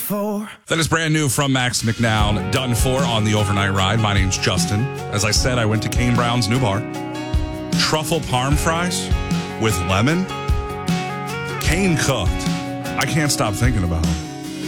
for. That is brand new from Max McNown, Done For on the Overnight Ride. My name's Justin. As I said, I went to Kane Brown's new bar. Truffle parm fries with lemon. Kane cooked. I can't stop thinking about it.